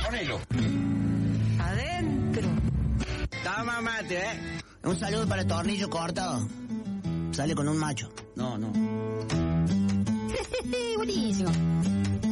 Ponelo. Adentro. Toma mate, Un saludo para el tornillo cortado. Sale con un macho. No. Buenísimo.